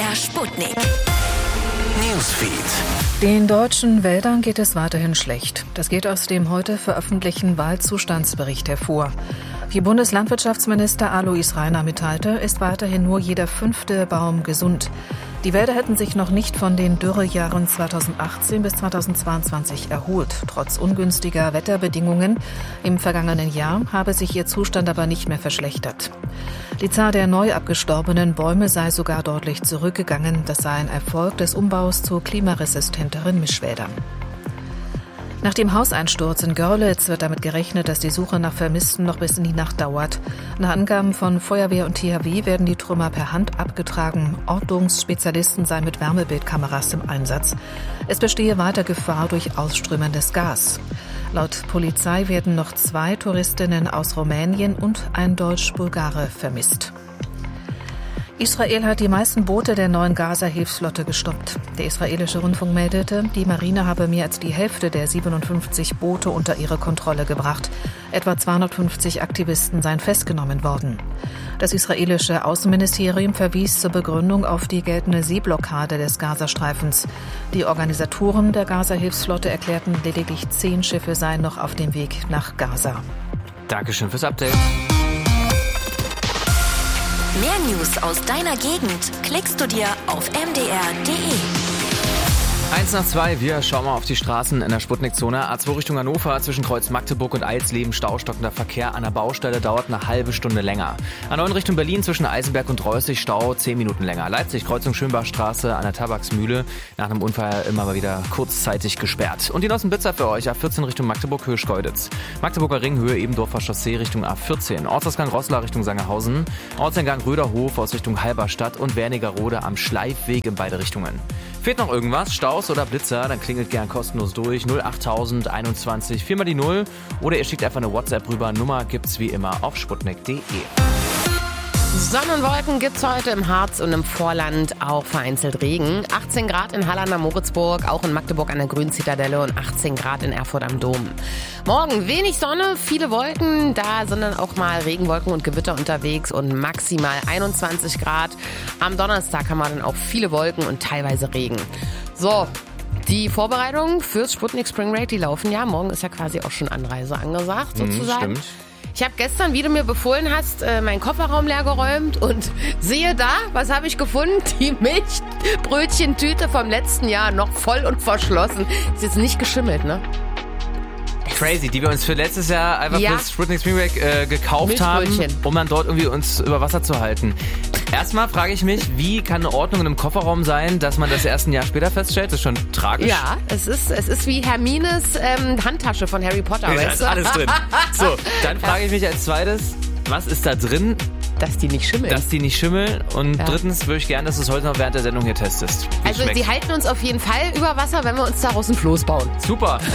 MDR Sputnik. Newsfeed. Den deutschen Wäldern geht es weiterhin schlecht. Das geht aus dem heute veröffentlichten Waldzustandsbericht hervor. Wie Bundeslandwirtschaftsminister Alois Rainer mitteilte, ist weiterhin nur jeder 5. Baum gesund. Die Wälder hätten sich noch nicht von den Dürrejahren 2018 bis 2022 erholt. Trotz ungünstiger Wetterbedingungen im vergangenen Jahr habe sich ihr Zustand aber nicht mehr verschlechtert. Die Zahl der neu abgestorbenen Bäume sei sogar deutlich zurückgegangen. Das sei ein Erfolg des Umbaus zu klimaresistenteren Mischwäldern. Nach dem Hauseinsturz in Görlitz wird damit gerechnet, dass die Suche nach Vermissten noch bis in die Nacht dauert. Nach Angaben von Feuerwehr und THW werden die Trümmer per Hand abgetragen. Ortungsspezialisten seien mit Wärmebildkameras im Einsatz. Es bestehe weiter Gefahr durch ausströmendes Gas. Laut Polizei werden noch 2 Touristinnen aus Rumänien und ein Deutsch-Bulgare vermisst. Israel hat die meisten Boote der neuen Gaza-Hilfsflotte gestoppt. Der israelische Rundfunk meldete, die Marine habe mehr als die Hälfte der 57 Boote unter ihre Kontrolle gebracht. Etwa 250 Aktivisten seien festgenommen worden. Das israelische Außenministerium verwies zur Begründung auf die geltende Seeblockade des Gazastreifens. Die Organisatoren der Gaza-Hilfsflotte erklärten, lediglich 10 Schiffe seien noch auf dem Weg nach Gaza. Dankeschön fürs Update. Mehr News aus deiner Gegend klickst du dir auf mdr.de. 1 nach 2, wir schauen mal auf die Straßen in der Sputnik-Zone. A2 Richtung Hannover, zwischen Kreuz Magdeburg und Eilsleben, staustockender Verkehr an der Baustelle, dauert eine halbe Stunde länger. A9 Richtung Berlin, zwischen Eisenberg und Reußig, Stau 10 Minuten länger. Leipzig, Kreuzung Schönbachstraße an der Tabaksmühle, nach einem Unfall immer mal wieder kurzzeitig gesperrt. Und die Nossenblitzer für euch, A14 Richtung Magdeburg, Höhe Schkeuditz. Magdeburger Ring, Höhe Ebendorfer Chaussee Richtung A14. Ortsausgang Roßlar Richtung Sangerhausen. Ortseingang Röderhof aus Richtung Halberstadt und Wernigerode am Schleifweg in beide Richtungen. Fehlt noch irgendwas? Staus oder Blitzer? Dann klingelt gern kostenlos durch. 08000 21 4 mal die 0. Oder ihr schickt einfach eine WhatsApp rüber. Nummer gibt's wie immer auf sputnik.de. Sonne und Wolken gibt's heute im Harz und im Vorland, auch vereinzelt Regen. 18 Grad in Halland am Moritzburg, auch in Magdeburg an der Grünzitadelle und 18 Grad in Erfurt am Dom. Morgen wenig Sonne, viele Wolken, da sind dann auch mal Regenwolken und Gewitter unterwegs und maximal 21 Grad. Am Donnerstag haben wir dann auch viele Wolken und teilweise Regen. So, die Vorbereitungen fürs Sputnik Spring Break, die laufen ja. Morgen ist ja quasi auch schon Anreise angesagt, sozusagen. Stimmt. Ich habe gestern, wie du mir befohlen hast, meinen Kofferraum leergeräumt und siehe da, was habe ich gefunden? Die Milchbrötchentüte vom letzten Jahr noch voll und verschlossen. Ist jetzt nicht geschimmelt, ne? Crazy, die wir uns für letztes Jahr einfach fürs Sputnik Spring Break gekauft haben, um dann dort irgendwie uns über Wasser zu halten. Erstmal frage ich mich, wie kann eine Ordnung in einem Kofferraum sein, dass man das erst ein Jahr später feststellt? Das ist schon tragisch. Ja, es ist wie Hermines Handtasche von Harry Potter. Ja, da ist alles drin. So, dann frage ich mich als zweites, was ist da drin? Dass die nicht schimmeln. Und drittens würde ich gerne, dass du es heute noch während der Sendung hier testest. Also sie halten uns auf jeden Fall über Wasser, wenn wir uns daraus ein Floß bauen. Super.